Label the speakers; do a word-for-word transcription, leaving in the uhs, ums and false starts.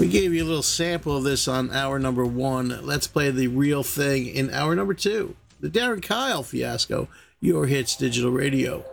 Speaker 1: We gave you a little sample of this on hour number one. Let's play the real thing in hour number two. The Darren Kyle Fiasco, Your Hits Digital Radio.